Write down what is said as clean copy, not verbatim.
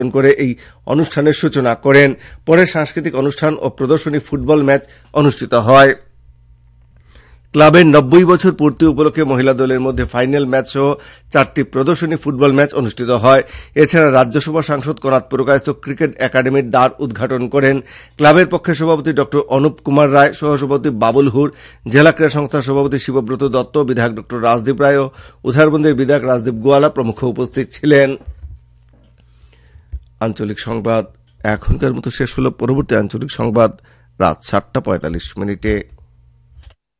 করে এই অনুষ্ঠানের সূচনা করেন। পরে সাংস্কৃতিক অনুষ্ঠান ও প্রদর্শনী ফুটবল ম্যাচ অনুষ্ঠিত হয়। ক্লাবের 90 বছর পূর্তি উপলক্ষে মহিলা দলের মধ্যে ফাইনাল ম্যাচ সহ 4টি প্রদর্শনী ফুটবল ম্যাচ অনুষ্ঠিত হয়। এছাড়া রাজ্যসভা সাংসদ কনাথ পুরকায়স্থ ক্রিকেট একাডেমির দ্বার উদ্ঘাটন করেন। ক্লাবের পক্ষে সভাপতি ড অনুপ কুমার রায়, সহসভাপতি বাবুল হুর, জেলা ক্রীড়া সংস্থার সভাপতি শিবব্রত দত্ত, বিধায়ক ড রাজদীপ রায় ও উধারবন্দের বিধায়ক রাজদীপ গোয়ালা প্রমুখ উপস্থিত ছিলেন। আঞ্চলিক সংবাদ এখনকার মতো শেষ হল। পরবর্তী আঞ্চলিক সংবাদ রাত 7:45।